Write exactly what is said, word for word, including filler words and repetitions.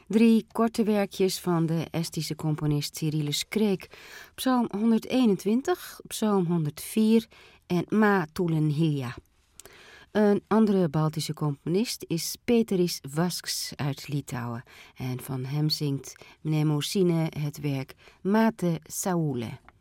Drie korte werkjes van de Estische componist Cyrillus Kreek. Psalm honderdeenentwintig, Psalm honderdvier en Ma Tulen Hilja. Een andere Baltische componist is Peteris Vasks uit Litouwen. En van hem zingt Mnemosine het werk Mate Saoule.